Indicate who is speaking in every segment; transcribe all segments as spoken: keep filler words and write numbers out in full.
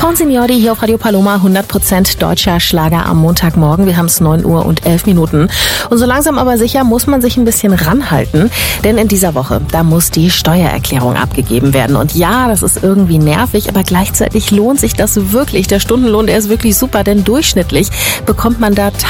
Speaker 1: Frauen Signori hier auf Radio Paloma, hundert Prozent deutscher Schlager am Montagmorgen. Wir haben es neun Uhr und elf Minuten. Und so langsam aber sicher muss man sich ein bisschen ranhalten, denn in dieser Woche, da muss die Steuererklärung abgegeben werden. Und ja, das ist irgendwie nervig, aber gleichzeitig lohnt sich das wirklich. Der Stundenlohn, der ist wirklich super, denn durchschnittlich bekommt man da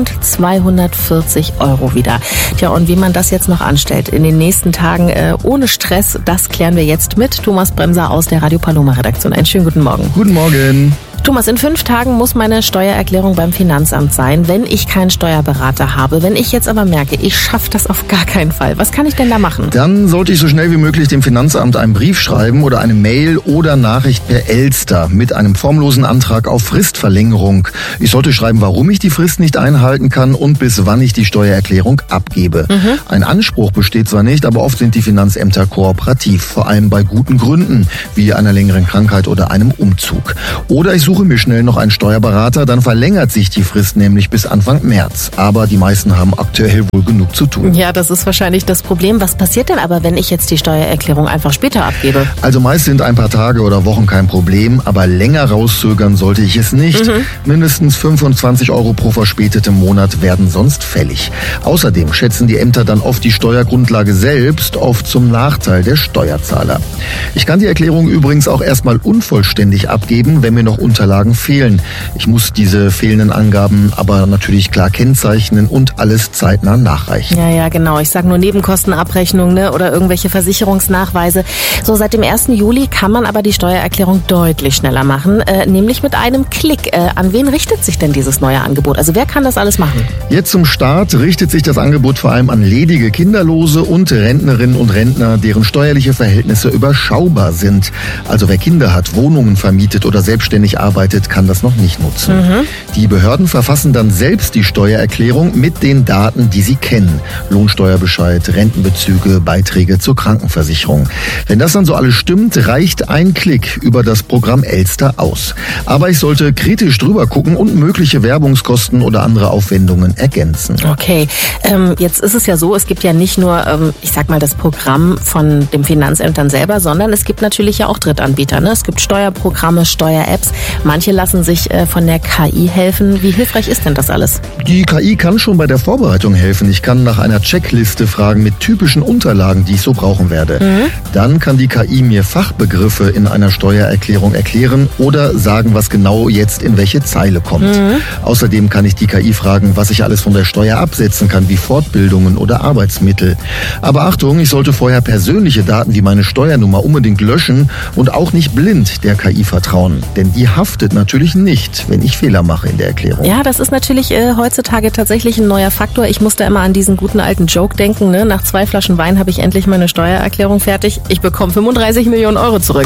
Speaker 1: eintausendzweihundertvierzig Euro wieder. Tja, und wie man das jetzt noch anstellt in den nächsten Tagen äh, ohne Stress, das klären wir jetzt mit Thomas Bremser aus der Radio Paloma Redaktion. Einen schönen guten Morgen.
Speaker 2: Guten Morgen.
Speaker 1: Thomas, in fünf Tagen muss meine Steuererklärung beim Finanzamt sein, wenn ich keinen Steuerberater habe. Wenn ich jetzt aber merke, ich schaffe das auf gar keinen Fall, was kann ich denn da machen?
Speaker 2: Dann sollte ich so schnell wie möglich dem Finanzamt einen Brief schreiben oder eine Mail oder Nachricht per Elster mit einem formlosen Antrag auf Fristverlängerung. Ich sollte schreiben, warum ich die Frist nicht einhalten kann und bis wann ich die Steuererklärung abgebe. Mhm. Ein Anspruch besteht zwar nicht, aber oft sind die Finanzämter kooperativ, vor allem bei guten Gründen, wie einer längeren Krankheit oder einem Umzug. Oder ich suche mir schnell noch einen Steuerberater, dann verlängert sich die Frist nämlich bis Anfang März. Aber die meisten haben aktuell wohl genug zu tun.
Speaker 1: Ja, das ist wahrscheinlich das Problem. Was passiert denn aber, wenn ich jetzt die Steuererklärung einfach später abgebe?
Speaker 2: Also meist sind ein paar Tage oder Wochen kein Problem, aber länger rauszögern sollte ich es nicht. Mhm. Mindestens fünfundzwanzig Euro pro verspätetem Monat werden sonst fällig. Außerdem schätzen die Ämter dann oft die Steuergrundlage selbst, oft zum Nachteil der Steuerzahler. Ich kann die Erklärung übrigens auch erstmal unvollständig abgeben, wenn mir noch Unterlagen fehlen. Ich muss diese fehlenden Angaben aber natürlich klar kennzeichnen und alles zeitnah nachreichen.
Speaker 1: Ja, ja, genau. Ich sage nur Nebenkostenabrechnung, ne, oder irgendwelche Versicherungsnachweise. So, seit dem ersten Juli kann man aber die Steuererklärung deutlich schneller machen, äh, nämlich mit einem Klick. Äh, an wen richtet sich denn dieses neue Angebot? Also wer kann das alles machen?
Speaker 2: Jetzt zum Start richtet sich das Angebot vor allem an ledige Kinderlose und Rentnerinnen und Rentner, deren steuerliche Verhältnisse überschaubar sind. Also wer Kinder hat, Wohnungen vermietet oder selbstständig arbeitet, kann das noch nicht nutzen. Mhm. Die Behörden verfassen dann selbst die Steuererklärung mit den Daten, die sie kennen. Lohnsteuerbescheid, Rentenbezüge, Beiträge zur Krankenversicherung. Wenn das dann so alles stimmt, reicht ein Klick über das Programm Elster aus. Aber ich sollte kritisch drüber gucken und mögliche Werbungskosten oder andere Aufwendungen ergänzen.
Speaker 1: Okay, ähm, jetzt ist es ja so, es gibt ja nicht nur, ähm, ich sag mal, das Programm von dem Finanzämtern selber, sondern es gibt natürlich ja auch Drittanbieter. Ne? Es gibt Steuerprogramme, Steuer-Apps. Manche lassen sich äh, von der K I helfen. Wie hilfreich ist denn das alles?
Speaker 2: Die K I kann schon bei der Vorbereitung helfen. Ich kann nach einer Checkliste fragen mit typischen Unterlagen, die ich so brauchen werde. Mhm. Dann kann die K I mir Fachbegriffe in einer Steuererklärung erklären oder sagen, was genau jetzt in welche Zeile kommt. Mhm. Außerdem kann ich die K I fragen, was ich alles von der Steuer absetzen kann, wie Fortbildungen oder Arbeitsmittel. Aber Achtung, ich sollte vorher persönliche Daten wie meine Steuernummer unbedingt löschen und auch nicht blind der K I vertrauen. Denn die haftet natürlich nicht, wenn ich Fehler mache in der Erklärung.
Speaker 1: Ja, das ist natürlich äh, heutzutage tatsächlich ein neuer Faktor. Ich musste immer an diesen guten alten Joke denken. Ne? Nach zwei Flaschen Wein habe ich endlich meine Steuererklärung fertig. Ich bekomme fünfunddreißig Millionen Euro zurück.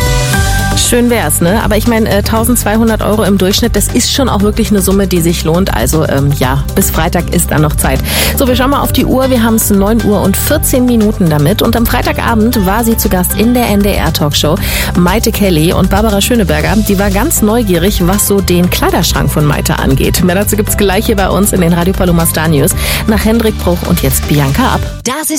Speaker 1: Schön wär's, ne? Aber ich meine, äh, eintausendzweihundert Euro im Durchschnitt, das ist schon auch wirklich eine Summe, die sich lohnt. Also ähm, ja, bis Freitag ist da noch Zeit. So, wir schauen mal auf die Uhr. Wir haben es neun Uhr und vierzehn Minuten damit. Und am Freitagabend war sie zu Gast in der N D R-Talkshow. Maite Kelly und Barbara Schöneberger, die war ganz neugierig, was so den Kleiderschrank von Maite angeht. Mehr dazu gibt's gleich hier bei uns in den Radio Paloma Star News. Nach Hendrik Bruch und jetzt Bianca Ab.
Speaker 3: Das ist